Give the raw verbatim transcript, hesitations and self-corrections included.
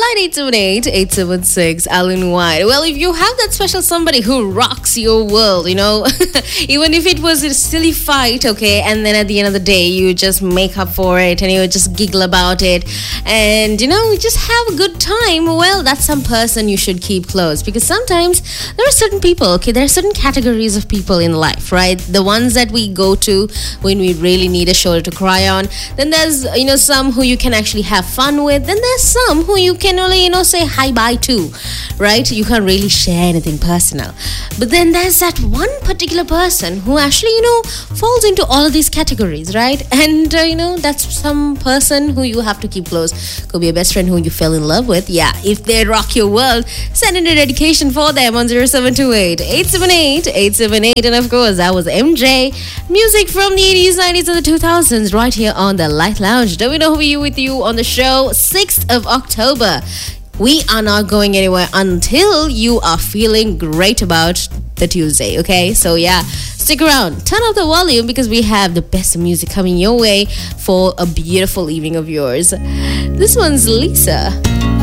nine eight seven eight, eight seven six, Alan White. Well, if you have that special somebody who rocks your world, you know, even if it was a silly fight, okay, and then at the end of the day, you just make up for it and you just giggle about it and, you know, just have a good time, well, that's some person you should keep close, because sometimes there are certain people, okay, there are certain categories of people in life, right? The ones that we go to when we really need a shoulder to cry on. Then there's, you know, some who you can actually have fun with. Then there's some who you can only, you know, say hi bye to, right? You can't really share anything personal. But then there's that one particular person who actually, you know, falls into all of these categories, right? And, uh, you know, that's some person who you have to keep close. Could be a best friend who you fell in love with. Yeah, if they rock your world, send in a dedication for them on zero seven two eight, eight seven eight, eight seven eight. And of course, that was M J. Music from the eighties, nineties, and the two thousands right here on the Light Lounge. Don't we know who you with you on the show? sixth of October. We are not going anywhere until you are feeling great about the Tuesday, okay? So yeah, stick around. Turn up the volume because we have the best music coming your way for a beautiful evening of yours. This one's Lisa.